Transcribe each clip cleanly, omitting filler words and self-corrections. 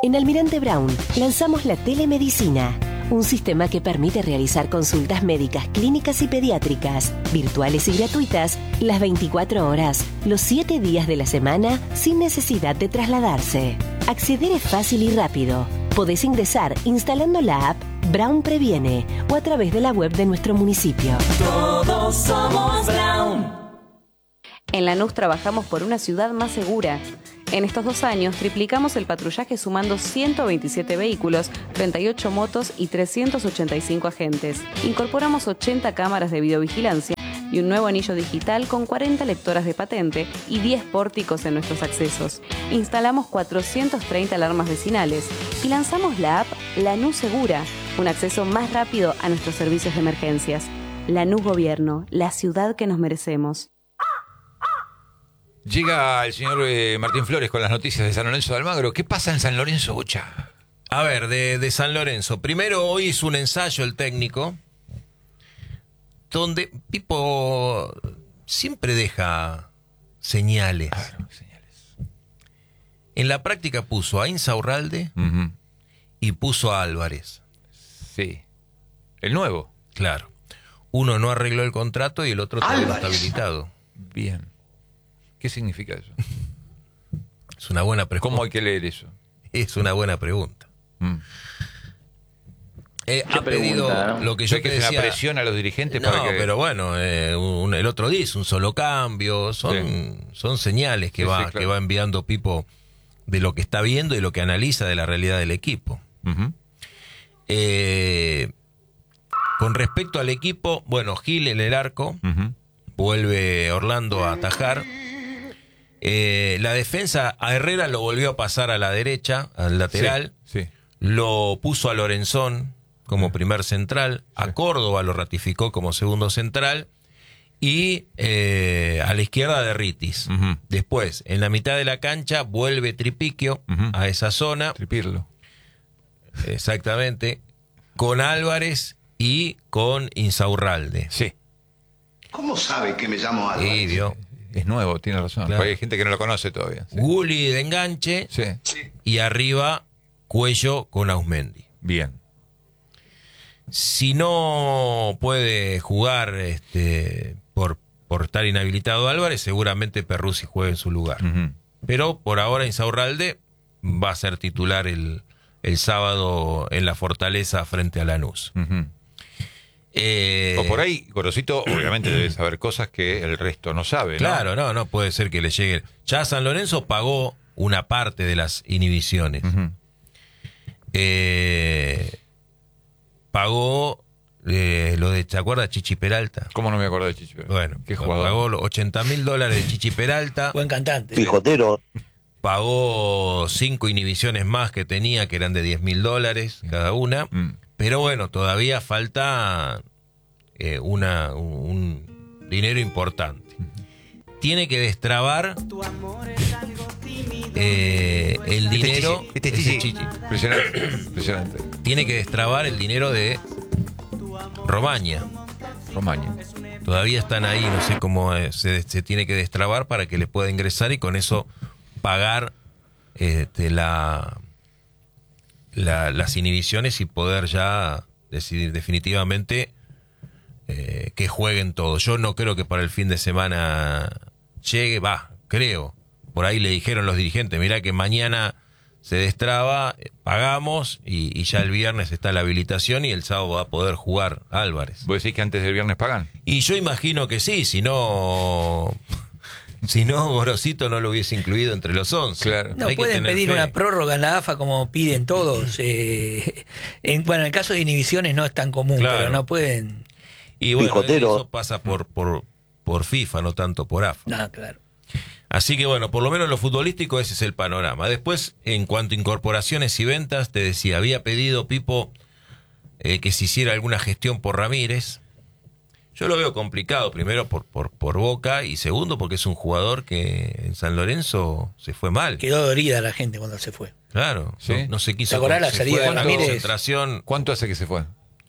En Almirante Brown lanzamos la telemedicina, un sistema que permite realizar consultas médicas, clínicas y pediátricas, virtuales y gratuitas, las 24 horas, los 7 días de la semana, sin necesidad de trasladarse. Acceder es fácil y rápido. Podés ingresar instalando la app Brown Previene o a través de la web de nuestro municipio. Todos somos Brown. En Lanús trabajamos por una ciudad más segura. En estos 2 años triplicamos el patrullaje sumando 127 vehículos, 38 motos y 385 agentes. Incorporamos 80 cámaras de videovigilancia y un nuevo anillo digital con 40 lectoras de patente y 10 pórticos en nuestros accesos. Instalamos 430 alarmas vecinales y lanzamos la app Lanús Segura, un acceso más rápido a nuestros servicios de emergencias. Lanús Gobierno, la ciudad que nos merecemos. Llega el señor Martín Flores con las noticias de San Lorenzo de Almagro. ¿Qué pasa en San Lorenzo, Bocha? A ver, de San Lorenzo. Primero, hoy hizo un ensayo el técnico, donde Pipo siempre deja señales. Claro, señales. En la práctica puso a Insaurralde y puso a Álvarez. Sí. El nuevo. Claro. Uno no arregló el contrato y el otro todavía no está habilitado. Bien. ¿Qué significa eso? Es una buena pregunta. ¿Cómo hay que leer eso? Es una buena pregunta. Ha pedido pregunta, ¿no? lo que yo te que decía. es una presión a los dirigentes No, para que... pero bueno, el otro día hizo un solo cambio. Son señales que Sí, claro. que va enviando Pipo de lo que está viendo y lo que analiza de la realidad del equipo. Con respecto al equipo, bueno, Gil en el arco, vuelve Orlando a atajar. La defensa, a Herrera lo volvió a pasar a la derecha, al lateral. Sí. Lo puso a Lorenzón como primer central, a Córdoba lo ratificó como segundo central y a la izquierda de Ritis. Después, en la mitad de la cancha, vuelve Tripiquio a esa zona. Tripirlo. Exactamente. Con Álvarez y con Insaurralde. Sí. ¿Cómo sabe que me llamo Álvarez? Y vio. Es nuevo, tiene razón. Claro. Hay gente que no lo conoce todavía. Sí. Gulli de enganche y arriba Cuello con Ausmendi. Bien. Si no puede jugar por estar inhabilitado Álvarez, seguramente Perruzzi juegue en su lugar. Pero por ahora Insaurralde va a ser titular el sábado en la Fortaleza frente a Lanús. O por ahí, Gorosito, obviamente debe saber cosas que el resto no sabe, ¿no? Claro, no puede ser que le llegue. Ya San Lorenzo pagó una parte de las inhibiciones. Pagó lo de, ¿te acuerdas? Chichi Peralta. ¿Cómo no me acuerdo de Chichi Peralta? Bueno, ¿Qué jugador? pagó los $80.000 de Chichi Peralta. Buen cantante. Pijotero. Pagó 5 inhibiciones más que tenía, que eran de $10.000 cada una. Pero bueno, todavía falta un dinero importante. Tiene que destrabar el dinero. Chichi. Impresionante. Tiene que destrabar el dinero de Romaña. Todavía están ahí, no sé cómo se tiene que destrabar para que le pueda ingresar y con eso pagar las inhibiciones y poder ya decidir definitivamente que jueguen todos. Yo no creo que para el fin de semana llegue, creo. Por ahí le dijeron los dirigentes, mirá que mañana se destraba, pagamos y ya el viernes está la habilitación y el sábado va a poder jugar Álvarez. ¿Vos decís que antes del viernes pagan? Y yo imagino que sí, si no, Gorosito no lo hubiese incluido entre los 11. Claro. No Hay que pueden tener pedir fe. una prórroga en la AFA como piden todos. En el caso de inhibiciones no es tan común, Claro. pero no pueden. Y bueno, Pijotero. eso pasa por FIFA, no tanto por AFA. No, claro. Así que bueno, por lo menos en lo futbolístico ese es el panorama. Después, en cuanto a incorporaciones y ventas, te decía, había pedido Pipo que se hiciera alguna gestión por Ramírez. Yo lo veo complicado, primero por Boca y segundo porque es un jugador que en San Lorenzo se fue mal. Quedó dorida la gente cuando se fue. Claro, ¿Sí? no se quiso. ¿Te acordás la se salida fue de a la Ramírez? concentración ¿Cuánto hace que se fue?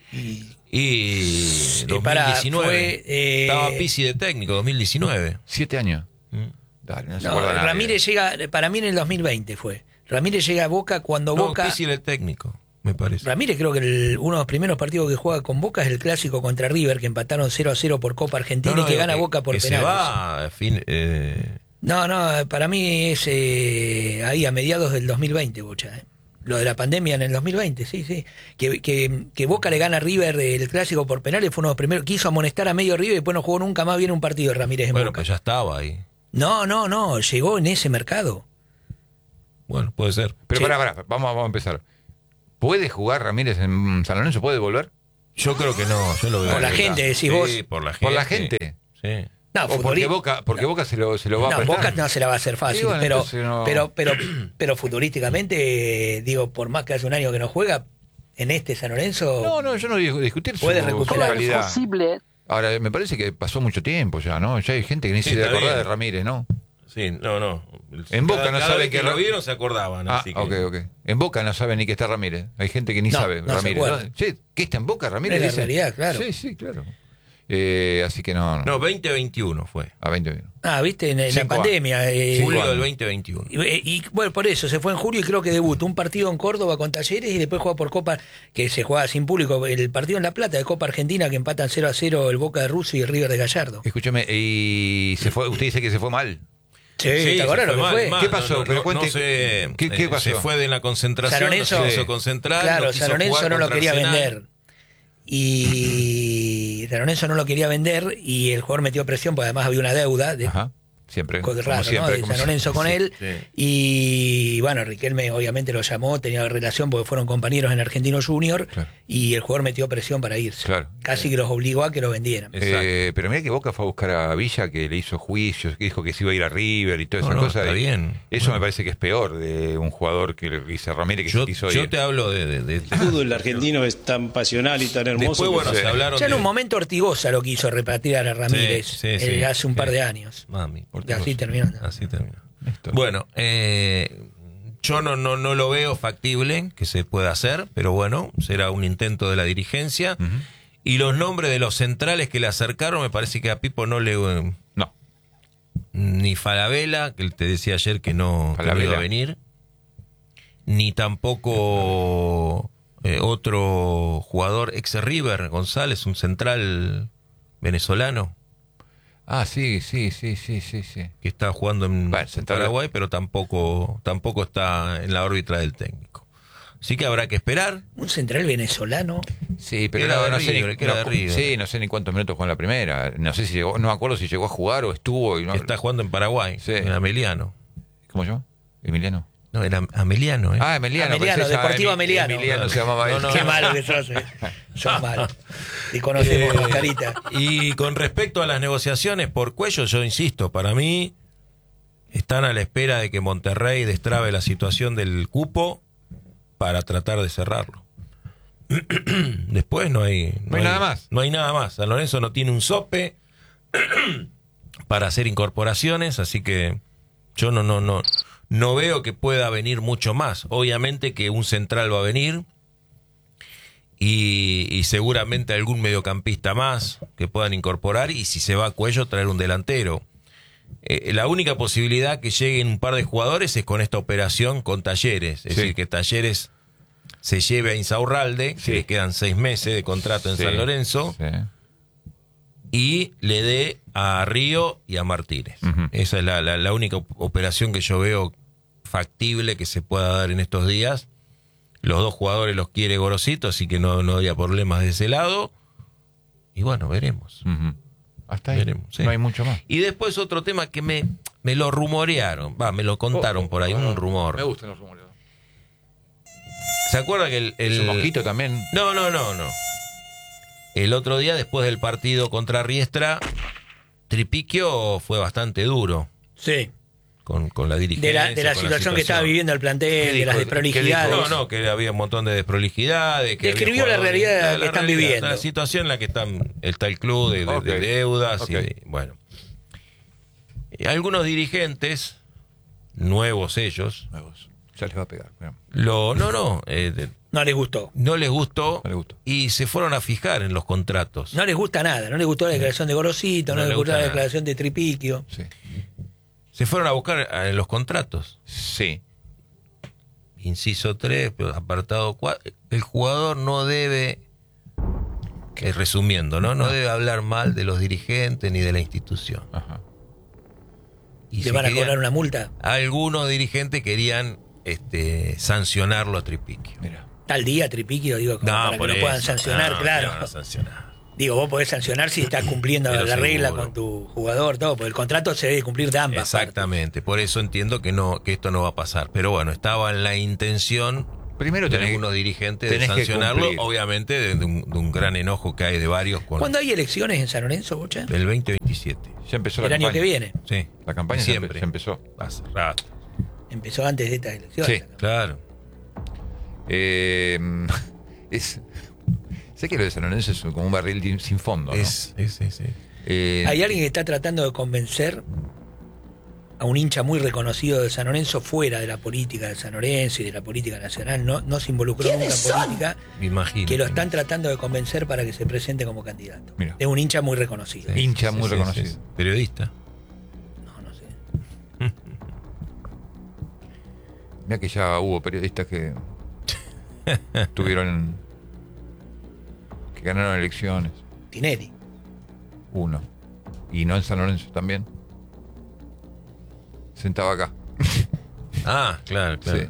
y 2019. Estaba Pizzi de técnico, 2019. 7 años. Dale, no se No, acuerda nadie. Ramírez llega, para mí en el 2020 fue. Ramírez llega a Boca cuando No, Boca... difícil el técnico, me parece. Ramírez creo que uno de los primeros partidos que juega con Boca es el clásico contra River, que empataron 0-0 por Copa Argentina y que gana Boca por penales. Se va a fin, No, para mí es ahí a mediados del 2020, Bocha. Lo de la pandemia en el 2020, sí. Que Boca le gana a River el clásico por penales, fue uno de los primeros. Quiso amonestar a medio River y después no jugó nunca más bien un partido de Ramírez en bueno, Boca. pues ya estaba ahí. No, llegó en ese mercado. Bueno, puede ser. Pero Sí. pará, vamos a empezar. ¿Puede jugar Ramírez en San Lorenzo? ¿Puede volver? Yo creo que no, yo lo veo. Por la gente, decís Sí, vos. por la gente. ¿Por la gente? Sí. No, ¿O porque Boca se lo va a No, prestar? Boca no se la va a hacer fácil, Sí, bueno, pero, entonces no- pero futurísticamente, digo, por más que hace un año que no juega, en este San Lorenzo No, yo no digo discutir Puede su recuperar. calidad. Ahora, me parece que pasó mucho tiempo ya, ¿no? Ya hay gente que ni Sí, se está acordaba bien. de Ramírez, ¿no? Sí, no. En Boca no Cada saben vez que que lo vieron se acordaban. Ah, así que... ok. En Boca no saben ni que está Ramírez. Hay gente que ni No, sabe no se Ramírez. acuerda. Sí, ¿qué está en Boca Ramírez? Es la Dicen. realidad, claro. Sí, claro. Así que no. No, 2021 fue. A 20 minutos. viste, en la 5 pandemia. Julio años. del 2021. Y bueno, por eso, se fue en julio y creo que debutó un partido en Córdoba con Talleres y después juega por Copa, que se juega sin público, el partido en La Plata de Copa Argentina que empatan 0-0 el Boca de Russo y el River de Gallardo. Escúchame, y se fue, usted dice que se fue mal. Sí, ¿te acordás lo que mal, fue? mal. ¿Qué pasó? Pero cuente- ¿Qué pasó? Se fue de la concentración, San Lorenzo- no se quiso concentrar. Claro, no quiso San Lorenzo jugar no lo contra quería Arsenal. vender. Y San Lorenzo no lo quería vender y el jugador metió presión porque además había una deuda de, Ajá. Siempre. Raro, como ¿no? siempre, De como San Lorenzo con siempre. él. Sí. Y bueno, Riquelme obviamente lo llamó, tenía relación porque fueron compañeros en Argentino Junior. Claro. Y el jugador metió presión para irse. Claro. Casi que los obligó a que lo vendieran. Pero mira que Boca fue a buscar a Villa, que le hizo juicios, que dijo que se iba a ir a River y todas esas cosas. Está bien. Eso me parece que es peor de un jugador que le dice Ramírez que se quiso Yo ir. te hablo de El fútbol argentino es tan pasional y tan hermoso. Después, bueno, que- se hablaron Ya en de... un momento Ortigosa lo quiso repatriar a Ramírez Sí, sí, hace un par sí. de años. Mami, Y así terminó. Así terminó. Bueno, yo no lo veo factible que se pueda hacer, pero bueno, será un intento de la dirigencia. Y los nombres de los centrales que le acercaron, me parece que a Pipo no le... No. Ni Falabella, que te decía ayer que no Falabella. iba a venir, ni tampoco otro jugador ex River, González, un central venezolano Ah, sí. que está jugando en Bueno, central. Paraguay, pero tampoco está en la órbita del técnico. Así que habrá que esperar. Un central venezolano. Sí, pero Era de no sé River, ni, que era de River. sí, no sé ni cuántos minutos jugó en la primera. No sé si llegó, no me acuerdo si llegó a jugar o estuvo. Y no, Está jugando en Paraguay, Sí. en Ameliano. ¿Cómo se llama? Emiliano. No, era Ameliano, ¿eh? Ah, Emiliano. Ameliano, pensé, Deportivo Ameliano. Emiliano se llamaba él. No, Qué malo que sos. Sos malo. Y conocemos la carita. Y con respecto a las negociaciones por Cuello, yo insisto, para mí están a la espera de que Monterrey destrabe la situación del cupo para tratar de cerrarlo. Después no hay nada más. No hay nada más. San Lorenzo no tiene un sope para hacer incorporaciones, así que yo no veo que pueda venir mucho más. Obviamente que un central va a venir y seguramente algún mediocampista más que puedan incorporar, y si se va a Cuello, traer un delantero. La única posibilidad que lleguen un par de jugadores es con esta operación con Talleres, es Sí. decir, que Talleres se lleve a Insaurralde, Sí. que le quedan 6 meses de contrato en Sí, San Lorenzo, sí. y le dé a Río y a Martínez. Ujú. Esa es la única operación que yo veo factible que se pueda dar en estos días. Los dos jugadores los quiere Gorosito, así que no había problemas de ese lado. Y bueno, veremos. Ujú. Hasta ahí. Veremos, sí. No hay mucho más. Y después otro tema que me lo rumorearon, me lo contaron por ahí, un rumor. Me gustan los rumores. ¿Se acuerda que El mosquito también. No. El otro día, después del partido contra Riestra, Tripiquio fue bastante duro Sí. con la dirigencia. De la con situación que estaba viviendo el plantel, de las ¿Qué desprolijidades. dijo? No, que había un montón de desprolijidades. Que Describió había la jugadores- realidad que están viviendo. La situación en la que está el club de Ok. deudas. Ok. Y bueno. Y algunos dirigentes, nuevos ellos, Ya les va a pegar. Mira. No les gustó. no les gustó No les gustó. y se fueron a fijar en los contratos. No les gusta nada. No les gustó la declaración de Gorosito, no, No les le gustó gusta la nada. declaración de Tripiquio. Sí. Se fueron a buscar en los contratos. Sí. inciso 3, apartado 4, el jugador no debe, resumiendo, ¿no? No debe hablar mal de los dirigentes ni de la institución. Ajá. ¿Y ¿Le van a cobrar una multa? Algunos dirigentes querían sancionarlo a Tripiquio. Mira. Tal día Tripiquio, digo, como para que lo puedan sancionar, claro. Van a sancionar. Digo, vos podés sancionar si estás cumpliendo la regla con tu jugador, todo, porque el contrato se debe cumplir de ambas Exactamente, partes. Por eso entiendo que esto no va a pasar. Pero bueno, estaba en la intención primero de algunos dirigentes de sancionarlo, obviamente de un gran enojo que hay de varios. ¿Cuándo hay elecciones en San Lorenzo, Bocha? El 2027. Ya empezó el año que viene. Sí. La campaña siempre ya empezó. Hace rato. Empezó antes de estas elecciones. Sí, claro. Sé que lo de San Lorenzo es como un barril sin fondo, ¿no? Sí. Hay alguien que está tratando de convencer a un hincha muy reconocido de San Lorenzo fuera de la política de San Lorenzo y de la política nacional, no se involucró nunca en política, me imagino, que lo están tratando de convencer para que se presente como candidato. Mira. Es un hincha muy reconocido. Sí, hincha muy reconocido. Sí. ¿Periodista? No sé. Mira que ya hubo periodistas que que ganaron elecciones. Tinelli. Uno. Y no en San Lorenzo también. Sentaba acá. Claro. Sí.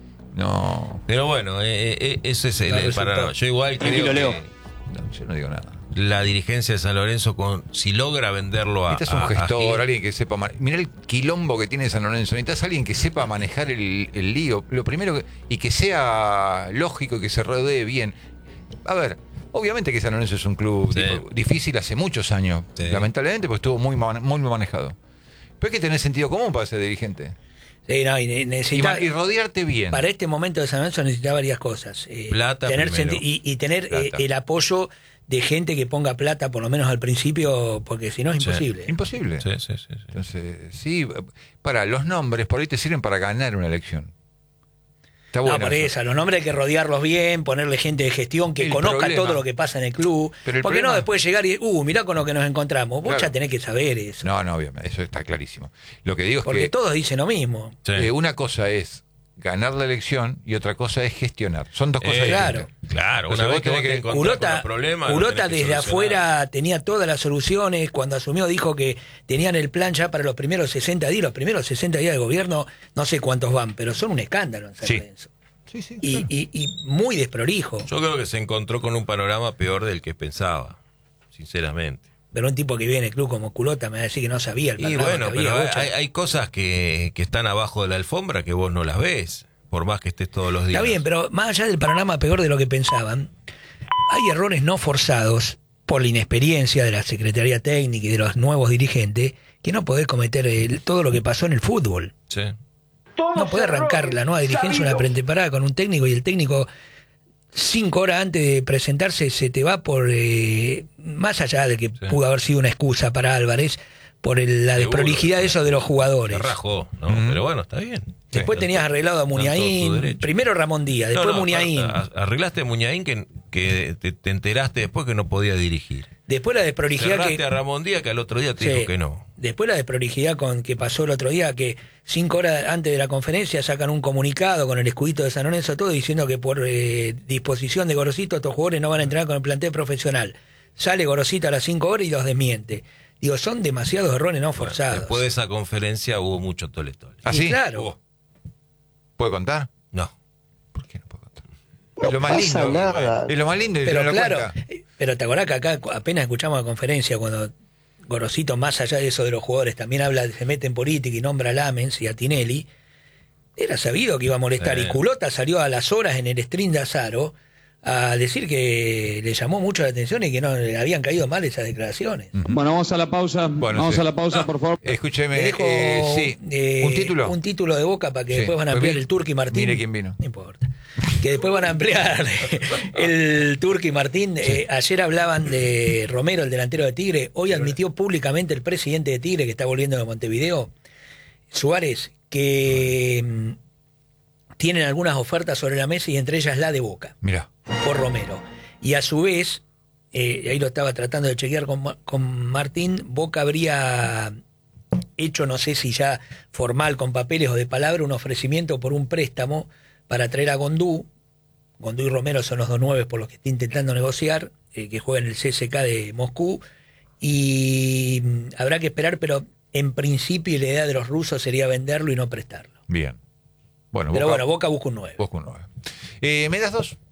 No. Pero bueno, eso es el panorama. Yo igual creo que no, yo no digo nada. La dirigencia de San Lorenzo, si logra venderlo a... Necesitas un gestor, alguien que sepa... Mirá el quilombo que tiene San Lorenzo. Necesitas alguien que sepa manejar el lío. Lo primero, y que sea lógico y que se rodee bien. A ver, obviamente que San Lorenzo es un club difícil hace muchos años. Sí. Lamentablemente, pues estuvo muy manejado. Pero hay que tener sentido común para ser dirigente. Sí, no, y rodearte bien. Para este momento de San Lorenzo necesita varias cosas. Plata tener y tener el apoyo de gente que ponga plata, por lo menos al principio, porque si no es imposible. Imposible. Sí. Entonces, sí, para los nombres por ahí te sirven para ganar una elección. Está bueno. No, por eso, los nombres hay que rodearlos bien, ponerle gente de gestión que conozca todo lo que pasa en el club. Porque no después llegar y, mirá con lo que nos encontramos. Vos ya tenés que saber eso. No, obviamente, eso está clarísimo. Lo que digo es porque todos dicen lo mismo. Una cosa es ganar la elección y otra cosa es gestionar. Son dos cosas distintas. Claro, una vez que vos te encontrás con los problemas, Culota desde afuera tenía todas las soluciones. Cuando asumió dijo que tenían el plan ya para los primeros 60 días. Los primeros 60 días de gobierno, no sé cuántos van, pero son un escándalo en San Lorenzo. Sí, y muy desprolijo. Yo creo que se encontró con un panorama peor del que pensaba, sinceramente. Pero un tipo que vive en el club como Culota me va a decir que no sabía el panorama. Y bueno, pero hay cosas que están abajo de la alfombra que vos no las ves, por más que estés todos los días. Está bien, pero más allá del panorama peor de lo que pensaban, hay errores no forzados por la inexperiencia de la Secretaría Técnica y de los nuevos dirigentes que no podés cometer todo lo que pasó en el fútbol. Sí. No podés arrancar la nueva dirigencia una pretemporada con un técnico y el técnico 5 horas antes de presentarse se te va por más allá de que pudo haber sido una excusa para Álvarez por la desprolijidad de eso de los jugadores. Te rajó, ¿no? Pero bueno, está bien. Después tenías arreglado a Muniaín, primero Ramón Díaz, después Muniaín. Arreglaste a Muniaín que te enteraste después que no podía dirigir. Después la desprolijidad cerraste a Ramón Díaz que al otro día te dijo que no. Después la desprolijidad que pasó el otro día, que 5 horas antes de la conferencia sacan un comunicado con el escudito de San Lorenzo, todo diciendo que por disposición de Gorosito estos jugadores no van a entrenar con el plantel profesional. Sale Gorosito a las 5 horas y los desmiente. Digo, son demasiados errores no forzados. Después de esa conferencia hubo mucho tole-tole. ¿Ah, sí? Claro. ¿Puede contar? No. ¿Por qué no puedo contar? Es lo más lindo. Nada. Es lo más lindo y pero no claro, lo cuenta. Pero te acordás que acá apenas escuchamos la conferencia cuando Gorosito, más allá de eso de los jugadores, también se mete en política y nombra a Lamens y a Tinelli. Era sabido que iba a molestar. Y Culota salió a las horas en el stream de Azaro a decir que le llamó mucho la atención y que no le habían caído mal esas declaraciones. Bueno, vamos a la pausa. Vamos a la pausa, por favor. Escúcheme, dejo, ¿un título? Un título de Boca para que después van a ampliar el Turqui Martín. Mire quién vino. No importa. Que después van a ampliar el Turqui Martín. Ayer hablaban de Romero, el delantero de Tigre. Hoy admitió públicamente el presidente de Tigre, que está volviendo de Montevideo, Suárez, que tienen algunas ofertas sobre la mesa y entre ellas la de Boca. Mirá. Por Romero. Y a su vez, ahí lo estaba tratando de chequear con Martín, Boca habría hecho, no sé si ya formal con papeles o de palabra, un ofrecimiento por un préstamo para traer a Gondú. Gondú y Romero son los 2 9 por los que está intentando negociar, que juegan el CSKA de Moscú. Y habrá que esperar, pero en principio la idea de los rusos sería venderlo y no prestarlo. Bien. Bueno, pero Boca busca un 9. Busca un 9. ¿Me das 2?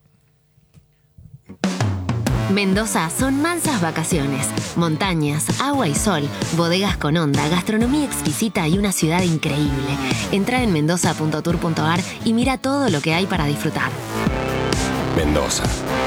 Mendoza son mansas vacaciones, montañas, agua y sol, bodegas con onda, gastronomía exquisita y una ciudad increíble. Entra en mendoza.tour.ar y mira todo lo que hay para disfrutar. Mendoza.